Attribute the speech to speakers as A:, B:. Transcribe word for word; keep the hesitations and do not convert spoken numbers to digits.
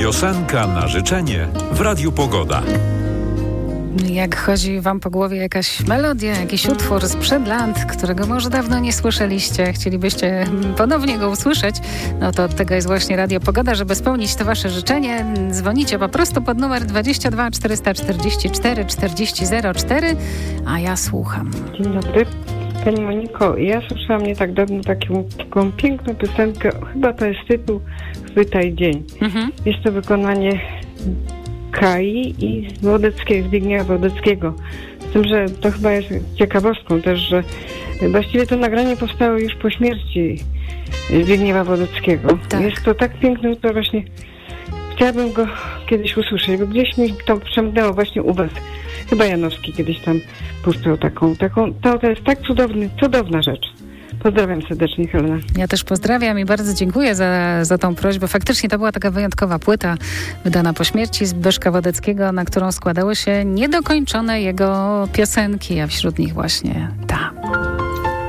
A: Piosenka na życzenie w Radiu Pogoda.
B: Jak chodzi wam po głowie jakaś melodia, jakiś utwór sprzed lat, którego może dawno nie słyszeliście, chcielibyście ponownie go usłyszeć, no to od tego jest właśnie Radio Pogoda. Żeby spełnić to wasze życzenie, dzwonicie po prostu pod numer dwadzieścia dwa czterysta czterdzieści cztery czterdzieści zero cztery, a ja słucham.
C: Dzień dobry. Pani Moniko, ja słyszałam nie tak dawno taką, taką piękną piosenkę, chyba to jest tytuł Chwytaj dzień. Mhm. Jest to wykonanie Kai i Wodeckiego, Zbigniewa Wodeckiego. Z tym, że to chyba jest ciekawostką też, że właściwie to nagranie powstało już po śmierci Zbigniewa Wodeckiego. Tak. Jest to tak piękne, że właśnie chciałabym go kiedyś usłyszeć, bo gdzieś mi to przemknęło właśnie u was. Chyba Janowski kiedyś tam puszczał taką, taką to, to jest tak cudowny, cudowna rzecz. Pozdrawiam serdecznie, Helena.
B: Ja też pozdrawiam i bardzo dziękuję za, za tą prośbę. Faktycznie to była taka wyjątkowa płyta wydana po śmierci Zbyszka Wodeckiego, na którą składały się niedokończone jego piosenki, a wśród nich właśnie ta.